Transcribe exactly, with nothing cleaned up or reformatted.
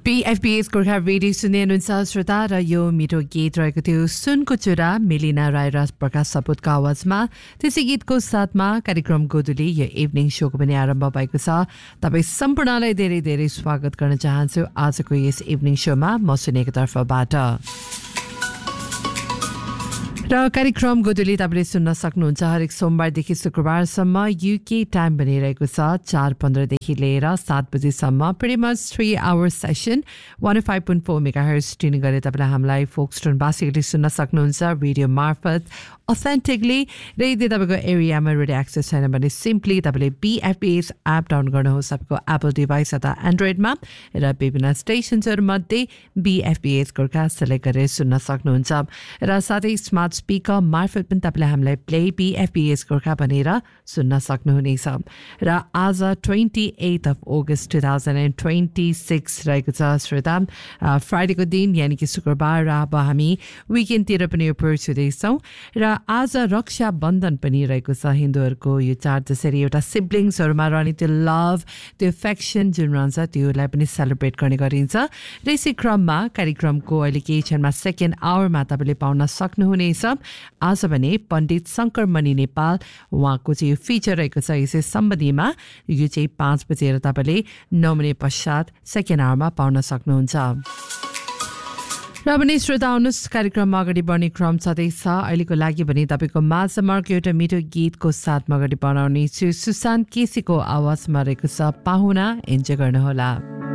पीएफपीएस Gorkha radio सुन्दै हुनुहुन्छ श्रोता र यो मिठो गीत रहेको थियो सुनको चुरा मेलिना राय र प्रकाश सपुतको आवाजमा। त्यसै गीतको साथमा कार्यक्रम गोधुली यो इभिनिङ सोको पनि आरम्भ भएको छ। तपाईँ सम्पूर्णलाई धेरै धेरै स्वागत गर्न चाहन्छु आजको यस इभिनिङ सोमा म सुनेको तर्फबाट। र कार्यक्रम गोधुली तपाईँले सुन्न सक्नुहुन्छ हरेक सोमबारदेखि शुक्रबारसम्म युके टाइम बनिरहेको छ चार पन्ध्रदेखि लिएर सात बजीसम्म pretty much three hour session one five point four mega hertz tune गरेर तपाईँले हामीलाई फोक्सटोन बासिकली सुन्न सक्नुहुन्छ रेडियो मार्फत अथेन्टिकली। र यदि तपाईँको एरियामा रेडियो एक्सेस छैन भने सिम्पली तपाईँले बीएफपीएस एप डाउन गर्नुहोस् तपाईँको एप्पल डिभाइस अथवा एन्ड्रोइडमा र विभिन्न स्टेसन्सहरूमध्ये बीएफपीएस गोर्खा सेलेक्ट गरेर सुन्न सक्नुहुन्छ। र साथै स्मार्ट स्पिकर मार्फत पनि तपाईँले हामीलाई प्ले बीएफपीएस गोर्खा भनेर सुन्न सक्नुहुनेछ। र आज twenty at of August two thousand and twenty six रहेको छ श्रोता, फ्राइडेको दिन यानि कि शुक्रबार। र अब हामी विकेन्डतिर पनि अप्रोच हुँदैछौँ र आज रक्षाबन्धन पनि रहेको छ। हिन्दूहरूको यो चाड जसरी एउटा सिब्लिङ्सहरूमा रहने त्यो लभ त्यो एफेक्सन जुन रहन्छ त्योलाई पनि सेलिब्रेट गर्ने गरिन्छ। र यसै क्रममा कार्यक्रमको अहिले केही क्षणमा सेकेन्ड आवरमा तपाईँले पाउन सक्नुहुनेछ आज भने पण्डित शङ्कर मणि नेपाल उहाँको चाहिँ यो फिचर रहेको छ। यसै सम्बन्धीमा यो चाहिँ पाँच बजेर तपाईँले नौ मिनट पश्चात सेकेन्ड आवरमा पाउन सक्नुहुन्छ। र पनि श्रोता आउनुहोस् कार्यक्रममा अगाडि बढ्ने क्रम छँदैछ। अहिलेको लागि भने तपाईँको माझमा एउटा मिठो गीतको साथमा अगाडि बढाउने छु। सुशान्त केसीको आवाजमा रहेको छ पाहुना, इन्जोय गर्नुहोला।